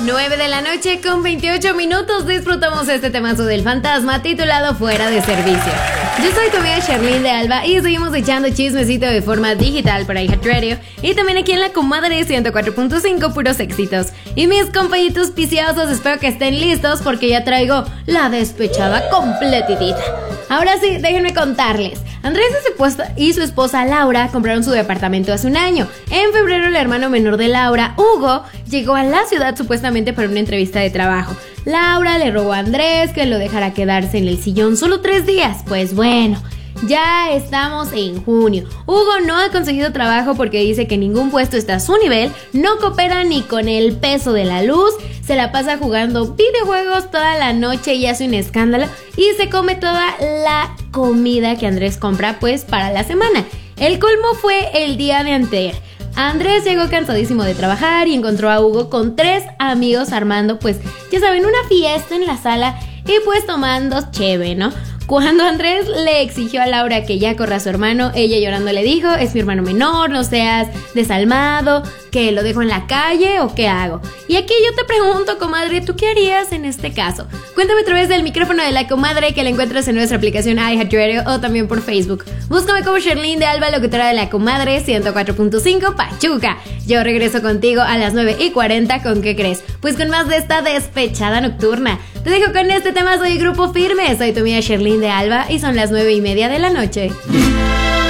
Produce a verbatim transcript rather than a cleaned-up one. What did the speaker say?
nueve de la noche con veintiocho minutos disfrutamos este temazo del fantasma titulado Fuera de Servicio. Yo soy tu amiga Sherlyn de Alba y seguimos echando chismecito de forma digital para iHeartRadio y también aquí en la Comadre ciento cuatro punto cinco, puros éxitos. Y mis compañitos piciosos, espero que estén listos porque ya traigo la despechada completitita. Ahora sí, déjenme contarles. Andrés y su esposa Laura compraron su departamento hace un año. En febrero el hermano menor de Laura, Hugo, llegó a la ciudad supuestamente para una entrevista de trabajo. Laura le rogó a Andrés que lo dejara quedarse en el sillón solo tres días. Pues bueno, ya estamos en junio. Hugo no ha conseguido trabajo porque dice que ningún puesto está a su nivel, no coopera ni con el peso de la luz, se la pasa jugando videojuegos toda la noche y hace un escándalo y se come toda la comida que Andrés compra pues para la semana. El colmo fue el día de antier. Andrés llegó cansadísimo de trabajar y encontró a Hugo con tres amigos armando pues ya saben una fiesta en la sala y pues tomando cheve, ¿no? Cuando Andrés le exigió a Laura que ya corra a su hermano, ella llorando le dijo: es mi hermano menor, no seas desalmado, que lo dejo en la calle o qué hago. Y aquí yo te pregunto, comadre, ¿tú qué harías en este caso? Cuéntame a través del micrófono de la comadre, que la encuentras en nuestra aplicación iHeartRadio o también por Facebook. Búscame como Sherlyn de Alba, locutora de la Comadre ciento cuatro punto cinco Pachuca. Yo regreso contigo a las nueve y cuarenta, ¿con qué crees? Pues con más de esta despechada nocturna. Te dejo con este tema, soy Grupo Firme, soy tu amiga Sherlyn de Alba y son las nueve y media de la noche.